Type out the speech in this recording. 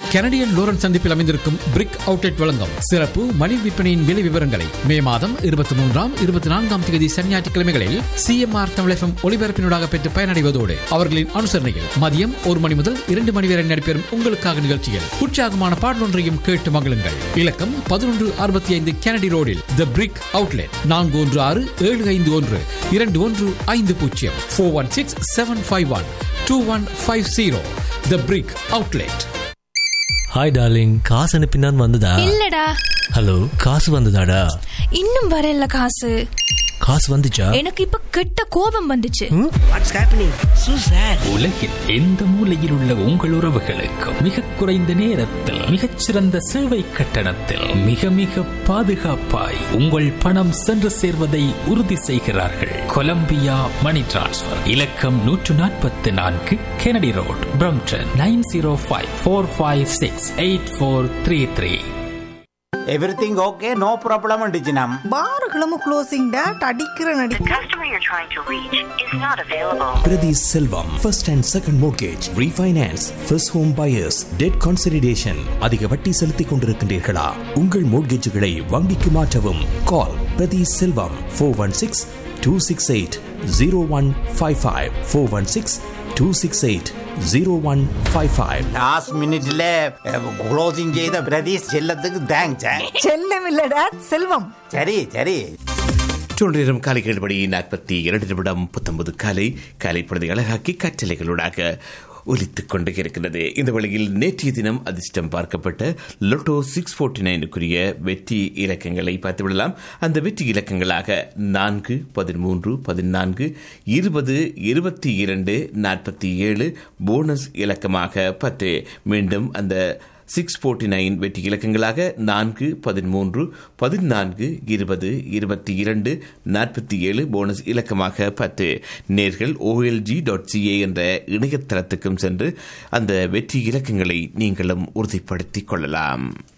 Canadian Lawrence சந்திப்பில் அமைந்திருக்கும் பிரிக் outlet வழங்கும் சிறப்பு மணி விற்பனையின் விலை விவரங்களை மே மாதம் 23-24 தேதி சனிஞாயிற்றுக்கிழமைகளில் CMR தமிழ் FM ஒளிபரப்பினூடாக பெற்று பயனடைவதோடு அவர்களின் அனுசரணையில் மதியம் 1 மணி முதல் 2 மணி வரை நடைபெறும் உங்களுக்காக நிகழ்ச்சியில் உற்சாகமான பாடலொன்றையும் கேட்டு மகிழுங்கள். இலக்கம் 1165 கெனடி ரோடில் தி பிரிக் அவுட்லெட் 4167512150 416-751-2150 தி பிரிக் அவுட்லெட். ஹாய் டார்லிங், காசு அனுப்பினான் வந்ததா? இல்லடா. ஹலோ, காசு வந்ததாடா? இன்னும் வரல. காசு வந்துச்சா? எனக்கு இப்ப கெட்ட கோபம் வந்துச்சு. What's happening? So sad. உலகில் எந்த மூலையில் உள்ள உங்கள் உறவுகளுக்கு மிக குறைந்த நேரத்தில் மிகச்சிறந்த சேவை கட்டணத்தில் மிக மிக பாதுகாப்பாய் உங்கள் பணம் சென்று சேர்வதை உறுதி செய்கிறார்கள். கொலம்பியா மணி டிரான்ஸ்ஃபர். இலக்கம் 144 Kennedy road, Brampton 905-456-8433. Everything okay, no problem அண்டிச்சினம். பாருகளும் closing date அடிக்கிற நடி. The customer you're trying to reach is not available. Priti Selvam, first and second mortgage, refinance, first home buyers, debt consolidation. அதிக வட்டி செலுத்திக் கொண்டிருக்கின்றீர்களா? உங்கள் மோட்கேஜுகளை வங்கிக்கு மாற்றவும். கால் பிரதி செல்வம் 416-268-0155 416-268-0155. லாஸ்ட் மினிட்ல க்ளோசிங் செய்த பிரதீஷ் செல்லத்துக்கு தேங்க்ஸ். செல்லம் இல்ல டேட், செல்வம். சரி சரி. நேரம் காலை 7:42 காலை பொழுதை அழகாக்கி கற்றலைகளூடாக ஒலித்துக் கொண்டு இருக்கிறது. இந்த வழியில் நேற்றைய தினம் அதிர்ஷ்டம் பார்க்கப்பட்ட லொட்டோ 649க்குரிய வெற்றி இலக்கங்களை பார்த்துவிடலாம். அந்த வெற்றி இலக்கங்களாக 4, 13, 14, 20, 22, 47, போனஸ் இலக்கமாக 10. மீண்டும் அந்த 649 வெற்றி இலக்கங்களாக 4, 13, 14, 20, 22, 47, போனஸ் இலக்கமாக 10. நேர்கள் olg.ca என்ற இணையதளத்துக்கும் சென்று அந்த வெற்றி இலக்கங்களை நீங்களும் உறுதிப்படுத்திக் கொள்ளலாம்.